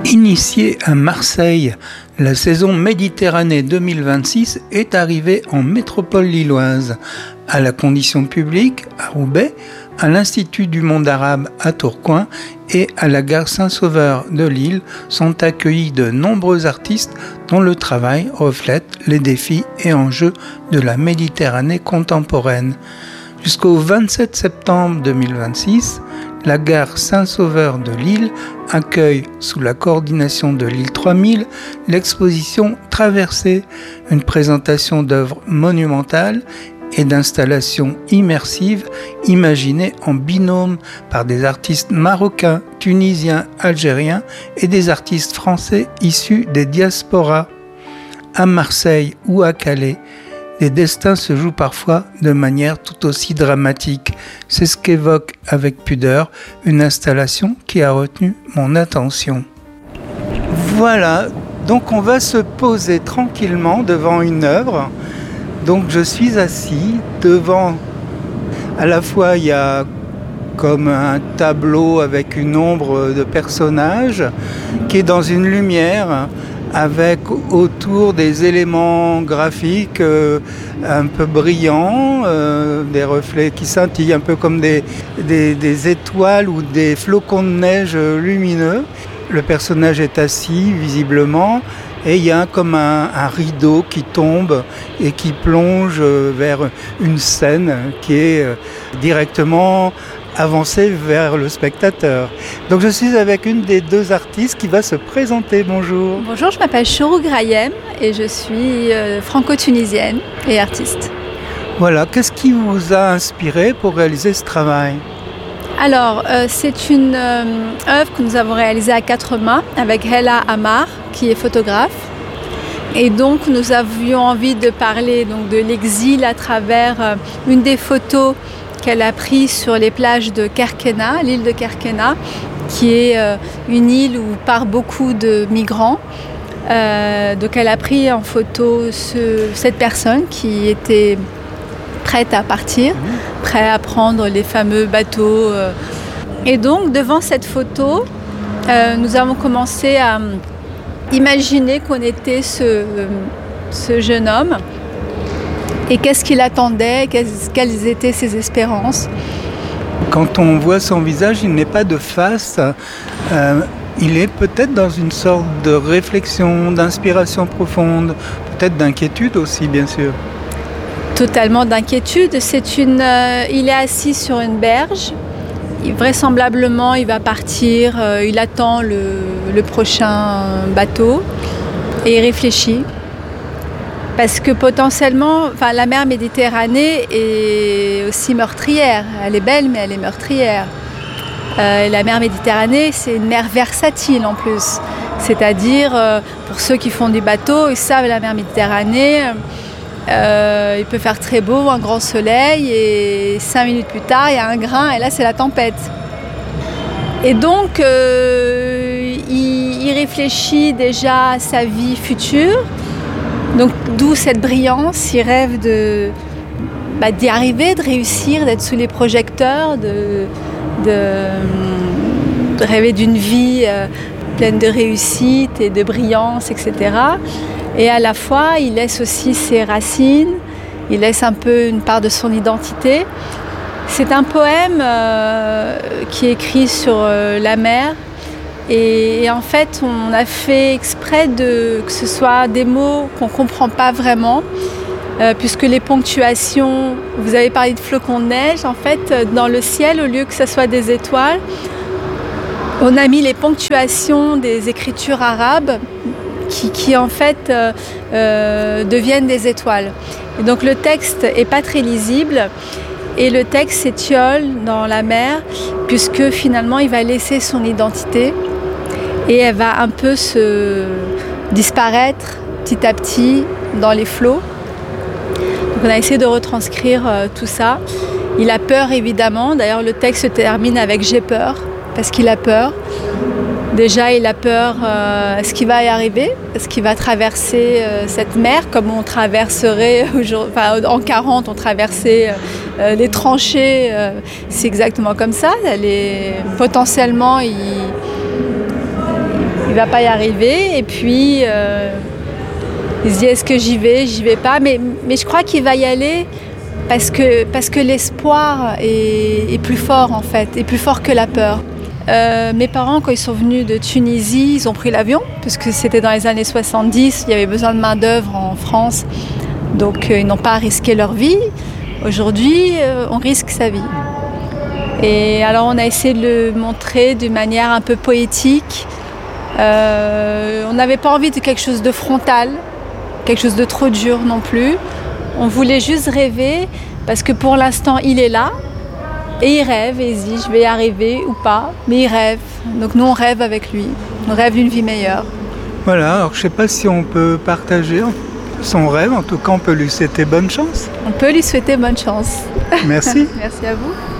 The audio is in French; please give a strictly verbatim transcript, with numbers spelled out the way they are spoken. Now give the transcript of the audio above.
Initiée à Marseille, la saison Méditerranée deux mille vingt-six est arrivée en métropole lilloise. À la Condition publique, à Roubaix, à l'Institut du monde arabe à Tourcoing et à la gare Saint-Sauveur de Lille sont accueillis de nombreux artistes dont le travail reflète les défis et enjeux de la Méditerranée contemporaine. Jusqu'au vingt-sept septembre deux mille vingt-six, la gare Saint-Sauveur de Lille accueille, sous la coordination de Lille trois mille, l'exposition Traversée, une présentation d'œuvres monumentales et d'installations immersives imaginées en binôme par des artistes marocains, tunisiens, algériens et des artistes français issus des diasporas. À Marseille ou à Calais, les destins se jouent parfois de manière tout aussi dramatique. C'est ce qu'évoque avec pudeur une installation qui a retenu mon attention. Voilà, donc on va se poser tranquillement devant une œuvre. Donc je suis assis devant, à la fois il y a comme un tableau avec une ombre de personnage qui est dans une lumière avec autour des éléments graphiques euh, un peu brillants, euh, des reflets qui scintillent un peu comme des, des, des étoiles ou des flocons de neige lumineux. Le personnage est assis visiblement et il y a comme un, un rideau qui tombe et qui plonge vers une scène qui est directement avancée vers le spectateur. Donc je suis avec une des deux artistes qui va se présenter. Bonjour. Bonjour, je m'appelle Chourou Grayem et je suis euh, franco-tunisienne et artiste. Voilà, qu'est-ce qui vous a inspiré pour réaliser ce travail ? Alors, euh, c'est une euh, œuvre que nous avons réalisée à quatre mains avec Hela Amar, qui est photographe. Et donc, nous avions envie de parler donc, de l'exil à travers euh, une des photos qu'elle a prises sur les plages de Kerkena, l'île de Kerkena, qui est euh, une île où partent beaucoup de migrants. Euh, donc, elle a pris en photo ce, cette personne qui était prête à partir, prête à prendre les fameux bateaux. Et donc, devant cette photo, euh, nous avons commencé à imaginer qu'on était ce, ce jeune homme et qu'est-ce qu'il attendait, quelles étaient ses espérances. Quand on voit son visage, il n'est pas de face. Euh, il est peut-être dans une sorte de réflexion, d'inspiration profonde, peut-être d'inquiétude aussi, bien sûr. Totalement d'inquiétude. C'est une, euh, il est assis sur une berge. Il, vraisemblablement, il va partir. Euh, il attend le, le prochain bateau et il réfléchit. Parce que potentiellement, enfin, la mer Méditerranée est aussi meurtrière. Elle est belle, mais elle est meurtrière. Euh, la mer Méditerranée, c'est une mer versatile en plus. C'est-à-dire, euh, pour ceux qui font du bateau, ils savent la mer Méditerranée. Euh, il peut faire très beau, un grand soleil, et cinq minutes plus tard, il y a un grain, et là, c'est la tempête. Et donc, euh, il, il réfléchit déjà à sa vie future. Donc, d'où cette brillance. Il rêve de, bah, d'y arriver, de réussir, d'être sous les projecteurs, de, de, de rêver d'une vie euh, pleine de réussite et de brillance, et cetera. Et à la fois, il laisse aussi ses racines, il laisse un peu une part de son identité. C'est un poème euh, qui est écrit sur euh, la mer. Et, et en fait, on a fait exprès de, que ce soit des mots qu'on ne comprend pas vraiment, euh, puisque les ponctuations, vous avez parlé de flocons de neige, en fait, dans le ciel, au lieu que ce soit des étoiles, on a mis les ponctuations des écritures arabes, Qui, qui en fait euh, euh, deviennent des étoiles. Et donc le texte n'est pas très lisible et le texte s'étiole dans la mer puisque finalement il va laisser son identité et elle va un peu se disparaître petit à petit dans les flots. Donc on a essayé de retranscrire euh, tout ça. Il a peur évidemment, d'ailleurs le texte se termine avec « j'ai peur » parce qu'il a peur. Déjà, il a peur, euh, est-ce qu'il va y arriver ? Est-ce qu'il va traverser euh, cette mer comme on traverserait, enfin, en quarante, on traversait euh, les tranchées, euh, c'est exactement comme ça. Elle est, potentiellement, il, il va pas y arriver. Et puis, euh, il se dit, est-ce que j'y vais, j'y vais pas. Mais, mais je crois qu'il va y aller parce que, parce que l'espoir est, est plus fort, en fait, est plus fort que la peur. Euh, mes parents, quand ils sont venus de Tunisie, ils ont pris l'avion, parce que c'était dans les années soixante-dix, il y avait besoin de main-d'œuvre en France. Donc, euh, ils n'ont pas risqué leur vie. Aujourd'hui, euh, on risque sa vie. Et alors, on a essayé de le montrer d'une manière un peu poétique. Euh, on n'avait pas envie de quelque chose de frontal, quelque chose de trop dur non plus. On voulait juste rêver, parce que pour l'instant, il est là. Et il rêve, et il se dit, je vais y arriver ou pas, mais il rêve. Donc nous, on rêve avec lui. On rêve d'une vie meilleure. Voilà, alors je ne sais pas si on peut partager son rêve. En tout cas, on peut lui souhaiter bonne chance. On peut lui souhaiter bonne chance. Merci. Merci à vous.